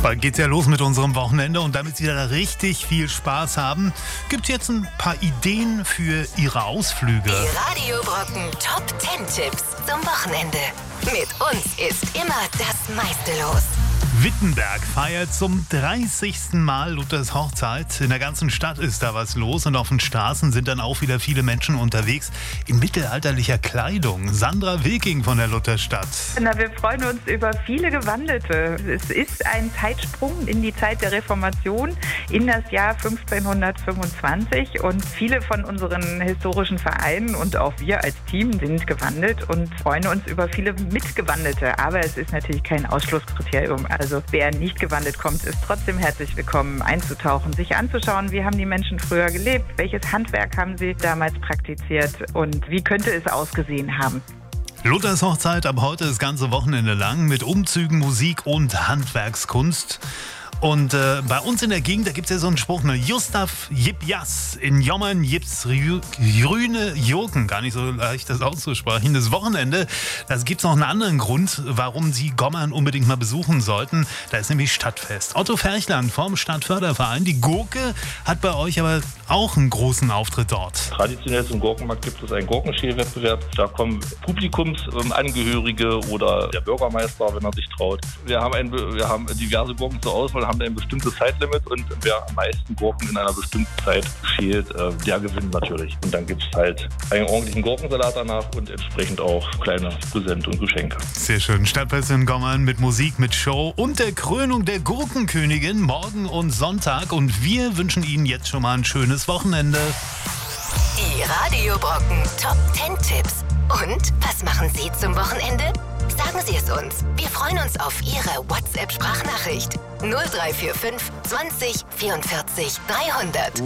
Bald geht's ja los mit unserem Wochenende und damit Sie da richtig viel Spaß haben, gibt's jetzt ein paar Ideen für Ihre Ausflüge. Die Radio Brocken Top 10 Tipps zum Wochenende. Mit uns ist immer das meiste los. Wittenberg feiert zum 30. Mal Luthers Hochzeit. In der ganzen Stadt ist da was los und auf den Straßen sind dann auch wieder viele Menschen unterwegs in mittelalterlicher Kleidung. Sandra Wilking von der Lutherstadt. Wir freuen uns über viele Gewandelte. Es ist ein Zeitsprung in die Zeit der Reformation in das Jahr 1525 und viele von unseren historischen Vereinen und auch wir als Team sind gewandelt und freuen uns über viele Mitgewandelte. Aber es ist natürlich kein Ausschlusskriterium. Also wer nicht gewandelt kommt, ist trotzdem herzlich willkommen einzutauchen, sich anzuschauen, wie haben die Menschen früher gelebt, welches Handwerk haben sie damals praktiziert und wie könnte es ausgesehen haben. Luthers Hochzeit ab heute das ganze Wochenende lang mit Umzügen, Musik und Handwerkskunst. Und bei uns in der Gegend, da gibt es ja so einen Spruch, ne? Justav jib jas, in Jommern jibs grüne Jurken. Gar nicht so leicht das auszusprechen. Das Wochenende, das gibt es noch einen anderen Grund, warum Sie Gommern unbedingt mal besuchen sollten. Da ist nämlich Stadtfest. Otto Ferchland vom Stadtförderverein, die Gurke, hat bei euch aber auch einen großen Auftritt dort. Traditionell zum Gurkenmarkt gibt es einen Gurkenschälwettbewerb. Da kommen Publikumsangehörige oder der Bürgermeister, wenn er sich traut. Wir haben diverse Gurken zur Auswahl, haben ein bestimmtes Zeitlimit und wer am meisten Gurken in einer bestimmten Zeit schält, der gewinnt natürlich. Und dann gibt es halt einen ordentlichen Gurkensalat danach und entsprechend auch kleine Präsente und Geschenke. Sehr schön. Stadtfest in Gommern mit Musik, mit Show und der Krönung der Gurkenkönigin morgen und Sonntag. Und wir wünschen Ihnen jetzt schon mal ein schönes Wochenende. Die Radio Brocken Top 10 Tipps. Und was machen Sie zum Wochenende? Sagen Sie es uns. Wir freuen uns auf Ihre WhatsApp-Sprachnachricht. 0345 20 44 300.